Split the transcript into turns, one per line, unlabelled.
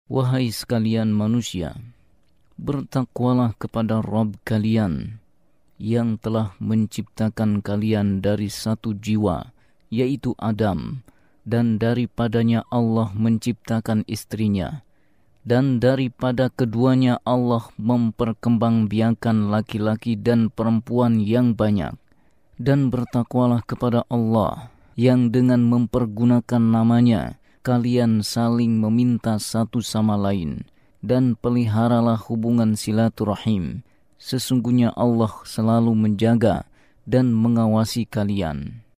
Wahai sekalian manusia, bertakwalah kepada Rabb kalian yang telah menciptakan kalian dari satu jiwa, yaitu Adam, dan daripadanya Allah menciptakan istrinya, dan daripada keduanya Allah memperkembangbiakan laki-laki dan perempuan yang banyak. Dan bertakwalah kepada Allah yang dengan mempergunakan namanya kalian saling meminta satu sama lain, dan peliharalah hubungan silaturahim. Sesungguhnya Allah selalu menjaga dan mengawasi kalian.